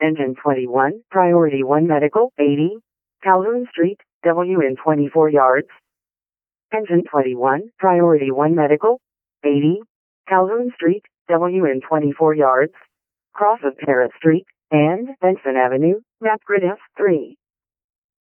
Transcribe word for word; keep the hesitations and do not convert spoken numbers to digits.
Engine twenty-one, Priority one Medical, eighty, Calhoun Street, W in twenty-four yards. Engine twenty-one, Priority one Medical, eighty, Calhoun Street, W in twenty-four yards. Cross of Paris Street and Benson Avenue, map grid F three.